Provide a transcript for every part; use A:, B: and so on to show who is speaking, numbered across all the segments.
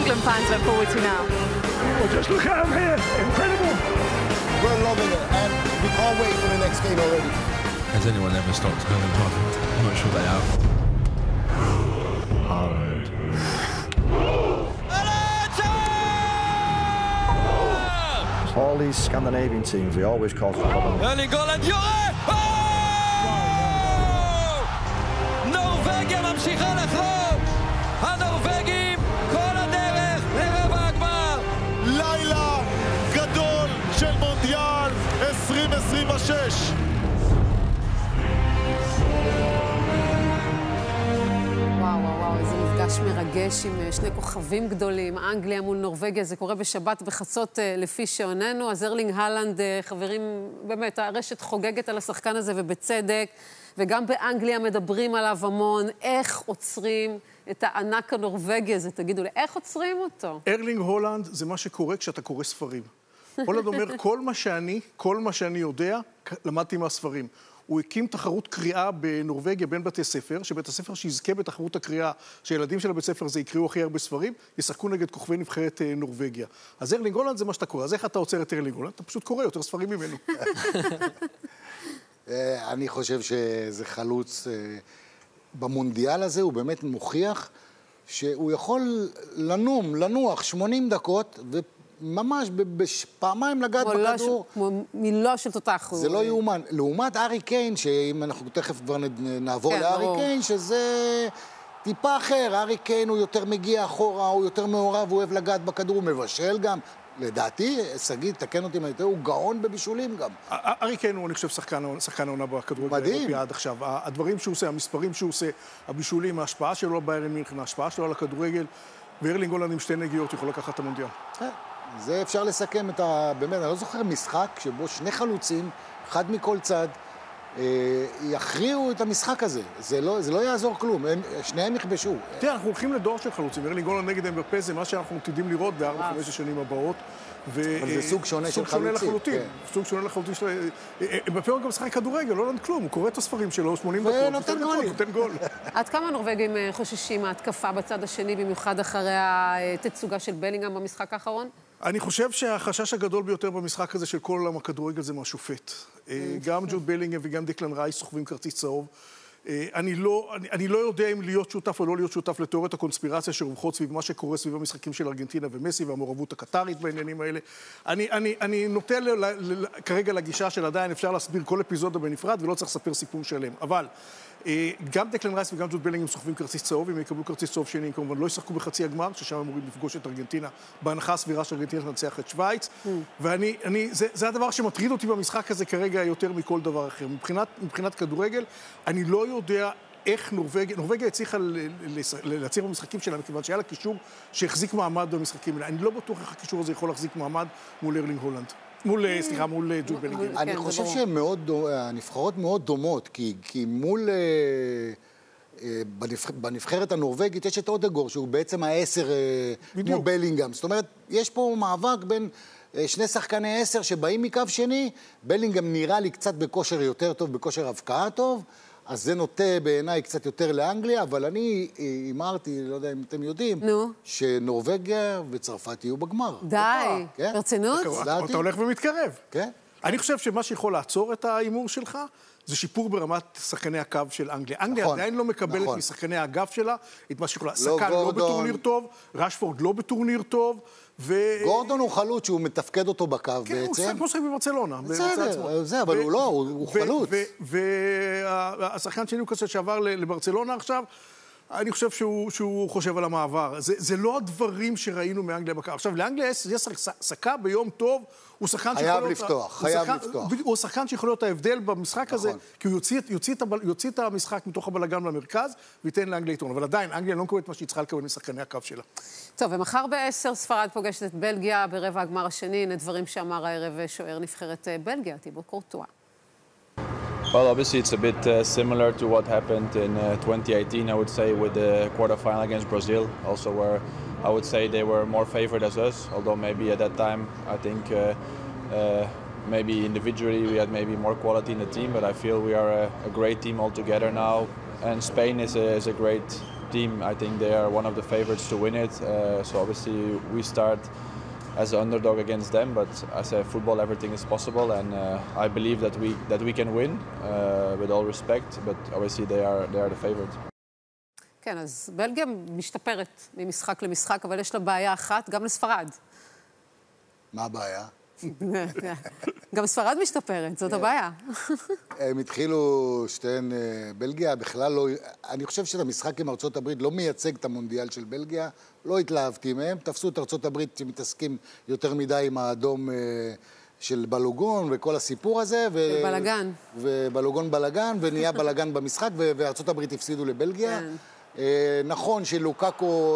A: England fans look forward to now?
B: Well, just look at them here. Incredible.
C: We're loving it, and we can't wait for the next game already.
D: Has anyone ever stopped Erling Haaland? I'm not sure they have. Haaland.
E: All these Scandinavian teams, they always cause problems.
F: Erling Haaland, נורווגיה ממשיכה לחלום. הנורווגים כל הדרך לרבע הגמר.
G: לילה גדול של מונדיאל 2026.
A: וואו, איזה מפגש מרגש עם שני כוכבים גדולים, אנגליה מול נורווגיה, זה קורה בשבת בחצות לפי שעוננו, אז ארלינג הלנד, חברים, באמת, הרשת חוגגת על השחקן הזה ובצדק, וגם באנגליה מדברים עליו המון, איך עוצרים את הענק הנורווגי הזה, תגידו לי, איך עוצרים אותו?
B: ארלינג הולנד זה מה שקורה כשאתה קורא ספרים. הולנד אומר, כל מה שאני יודע, למדתי מהספרים. הוא הקים תחרות קריאה בנורווגיה בין בתי ספר, שבית הספר שיזכה בתחרות הקריאה, שהילדים של הבית ספר הזה יקראו הכי הרבה ספרים, ישחקו נגד כוכבי נבחרת נורווגיה. אז ארלינג הולנד זה מה שאתה קורא. אז איך אתה עוצר את ארלינג הולנד? אתה פשוט קורא יותר ספרים ממנו.
C: אני חושב שזה חלוץ במונדיאל הזה, הוא באמת מוכיח שהוא יכול לנוח 80 דקות, ממש פעמיים לגעת בכדור.
A: כמו מילו של תותח.
C: זה לא יאומן. לעומת ארי קיין, שאם אנחנו תכף כבר נעבור לארי קיין, שזה טיפה אחר. ארי קיין הוא יותר מגיע אחורה, הוא יותר מעורב, הוא אוהב לגעת בכדור, הוא מבשל גם. לדעתי, סגיד, תקן אותי מה, הוא גאון בבישולים גם.
B: ארי קיין הוא, אני חושב, שחקן העונה בכדורגל האירופי עד עכשיו. הדברים שהוא עושה, המספרים שהוא עושה, הבישולים, ההשפעה שלו בביירן מינכן, ההשפעה שלו על הכדורגל, וארלינג הולנד עם שתי נגיעות יכול לקחת את המונדיאל.
C: זה אפשר לסכם את באמת, אני לא זוכר משחק שבו שני חלוצים, אחד מכל צד, יכריעו את המשחק הזה. זה לא יעזור כלום, שניהם יכבשו.
B: תראה, אנחנו הולכים לדור של חלוצים. ארלינג הולנד נגד אמבפה זה מה שאנחנו עתידים לראות ב4-5 השנים הבאות.
C: אבל זה סוג שונה של חלוצים.
B: סוג שונה לחלוטין. אמבפה הוא גם משחק כדורגל, לא למד כלום. הוא קורא את הספרים שלו, 80 דקות, נותן גול.
A: עד כמה נורווגים חוששים מההתקפה בצד השני, במיוחד אחרי התצוגה של בלינגהאם במשחק האחרון?
B: אני חושב שהחשש הגדול ביותר במשחק הזה של כל עולם הכדורגל זה מהשופט. גם ג'וד בלינגהאם וגם דיקלן רייס סוחבים כרטיס צהוב. אני לא יודע אם להיות שותף או לא להיות שותף לתיאוריית הקונספירציה שרווחות סביב מה שקורה סביב המשחקים של ארגנטינה ומסי והמעורבות הקטרית בעניינים האלה. אני נוטה כרגע לגישה של עדיין אפשר להסביר כל אפיזודה בנפרד ולא צריך לספר סיפור שלם. אבל גם דיקלן רייס וגם ג'וד בלינגהאם סוחבים כרטיס צהוב, אם יקבלו כרטיס צהוב שני, כמובן לא ישחקו בחצי הגמר, ששם אמורים לפגוש את ארגנטינה, בהנחה הסבירה של ארגנטינה תנצח את שוויץ, זה הדבר שמטריד אותי במשחק הזה כרגע יותר מכל דבר אחר. מבחינת כדורגל, אני לא יודע איך נורווגיה הצליחה להצליח במשחקים שלה, מכיוון שהיה לה קישור שהחזיק מעמד במשחקים האלה. אני לא בטוח איך הקישור הזה יכול להחזיק מעמד מול ארלינג הולנד. מול ג'וד בלינגהאם.
C: אני חושב שהנבחרות מאוד דומות, כי מול בנבחרת הנורווגית יש את אודגור, שהוא בעצם ה10 מול בלינגהאם. זאת אומרת, יש פה מאבק בין שני שחקני 10 שבאים מקו שני, בלינגהאם נראה לי קצת בכושר יותר טוב, בכושר הבקעה טוב, אז זה נוטה בעיניי קצת יותר לאנגליה, אבל אני אמרתי, לא יודע אם אתם יודעים, שנורווגיה וצרפת יהיו בגמר.
A: די, ברצינות?
B: אתה הולך ומתקרב.
C: כן.
B: אני חושב שמה שיכול לעצור את האימור שלך, זה שיפור ברמת שחקני הקו של אנגליה. אנגליה עדיין לא מקבלת משחקני האגף שלה את מה שיכולה. סקן לא בטורניר טוב, רשפורד לא בטורניר טוב,
C: גורדון הוא חלוץ שהוא מתפקד אותו בקו בעצם. כן, הוא שחק כמו
B: שחק בברצלונה.
C: בסדר, זה, אבל הוא לא, הוא חלוץ.
B: והשחקן שני הוא כזה שעבר לברצלונה עכשיו, אני חושב שהוא חושב על המעבר. זה לא הדברים שראינו מאנגליה בקו. עכשיו, לאנגליה יש סקה ביום טוב, הוא שחקן
C: חייב לפתוח.
B: הוא שחקן שיכול להיות ההבדל במשחק הזה, כי הוא יוציא את המשחק מתוך הבלגן למרכז, וייתן לאנגליה יתרון. אבל עדיין, אנגליה לא מקבלת מה שהיא צריכה לקבל משחקני הקו שלה.
A: טוב, ומחר ב-10 ספרד פוגשת את בלגיה ברבע הגמר השני, הנה דברים שאמר הערב שוער נבחרת בלגיה, טיבו קורטואה.
H: Well, obviously it's a bit similar to what happened in 2018, I would say, with the quarterfinal against Brazil, also where I would say they were more favored as us, although maybe at that time I think maybe individually we had maybe more quality in the team, but I feel we are a great team altogether now, and Spain is a team. I think they are one of the favorites to win it. So obviously we start as an underdog against them, but as a football, everything is possible, and I believe that we can win with all respect. But obviously they are the favorites.
A: כן, אז בלגיה משתפרת ממשחק למשחק, אבל יש לה בעיה אחת, גם לספרד.
C: מה הבעיה?
A: גם ספרד משתפרת, זאת הבעיה.
C: הם התחילו שתיהן, בלגיה בכלל לא, אני חושב שהמשחק עם ארצות הברית לא מייצג את המונדיאל של בלגיה, לא התלהבתי מהם, תפסו את ארצות הברית שמתעסקים יותר מדי עם האדום של בלוגון וכל הסיפור הזה.
A: בלגן.
C: ובלוגון בלגן, ונהיה בלגן במשחק, וארצות הברית הפסידו לבלגיה. נכון שלוקאקו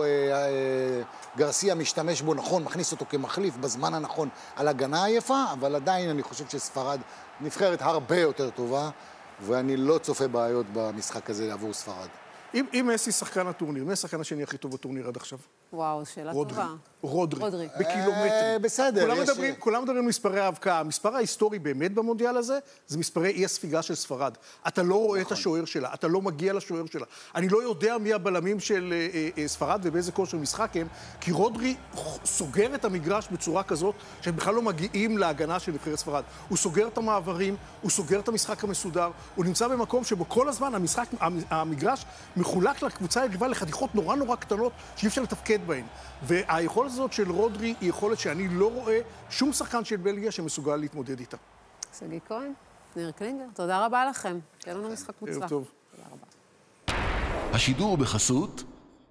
C: גרסיה משתמש בו, נכון, מכניס אותו כמחליף בזמן הנכון על הגנה עייפה, אבל עדיין אני חושב שספרד נבחרת הרבה יותר טובה, ואני לא צופה בעיות במשחק הזה עבור ספרד.
B: אם מסי שחקן הטורניר, מי השחקן השני הכי טוב בטורניר עד עכשיו?
A: וואו, שאלה טובה.
B: רודרי. בקילומטרים.
C: בסדר.
B: כולם מדברים על מספרי ההבקעה. המספר ההיסטורי באמת במונדיאל הזה, זה מספרי אי הספיגה של ספרד. אתה לא רואה את השוער שלה, אתה לא מגיע לשוער שלה. אני לא יודע מי הבלמים של ספרד ובאיזה כושר משחק הם, כי רודרי סוגר את המגרש בצורה כזאת, שהם בכלל לא מגיעים להגנה של נבחרת ספרד. הוא סוגר את המעברים, הוא סוגר את המשחק המסודר, הוא נמצא במקום שבו כל הזמן המגרש מחולק לקבוצה היריבה לחתיכות נורא קטנות שאי אפשר לתפקד בהן. והיכולת הזאת של רודרי היא יכולת שאני לא רואה שום שחקן של בלגיה שמסוגל להתמודד איתה.
A: סגי כהן, ניר קלינגר, תודה רבה לכם. תהיה לנו משחק מוצלח.
B: ערב טוב.
A: תודה רבה.
I: השידור בחסות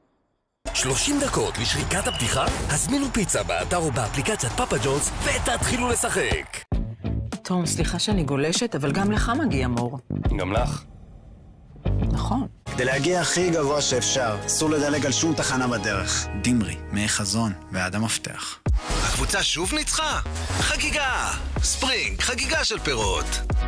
I: 30 דקות לשריקת הפתיחה? הזמינו פיצה באתר או באפליקציית פאפה ג'ונס ותתחילו לשחק.
J: תום, סליחה שאני גולשת, אבל גם לך מגיע מור.
K: גם לך.
J: נכון.
L: כדי להגיע הכי גבוה שאפשר, אסור לדלג על שום תחנה בדרך. דימרי, מי חזון ועד המפתח.
I: הקבוצה שוב ניצחה? חגיגה! ספרינג, חגיגה של פירות.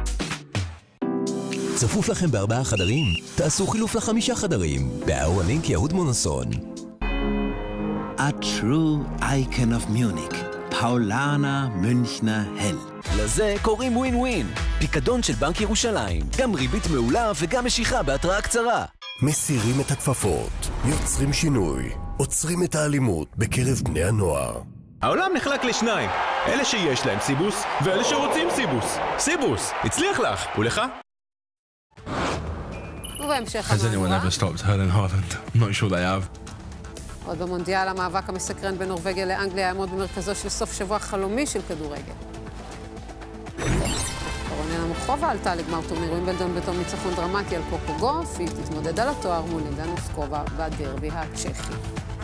M: צפוף לכם ב4 חדרים? תעשו חילוף ל5 חדרים. באהרונינק יהוד מונסון.
N: A true icon of Munich. פאולנה מünchner הל.
M: לזה קוראים ווין ווין. פיקדון של בנק ירושלים. גם ריבית מעולה וגם משיכה בהתראה קצרה.
O: מסירים את הכפפות, יוצרים שינוי, עוצרים את האלימות בקרב בני הנוער.
K: העולם נחלק לשניים, אלה שיש להם סיבוס ואלה שרוצים סיבוס. סיבוס, הצליח לך, ולך?
A: ובהמשך
D: Has anyone ever stopped Erling Haaland? I'm not sure they have.
A: עוד במונדיאל, המאבק המסקרן בין נורווגיה לאנגליה יעמוד במרכזו של סוף שבוע חלומי של כדורגל. קרולין מוחובה עלתה לגמר טורניר ווימבלדון בתום ניצחון דרמטי על קוקו גוף, היא תתמודד על התואר מול לינדה נוסקובה בדרבי הצ'כי.